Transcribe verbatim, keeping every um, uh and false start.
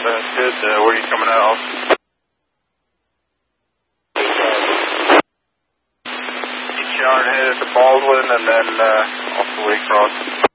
That's good. Uh, where are you coming out? Each yard headed to Baldwin and then uh, all the way across.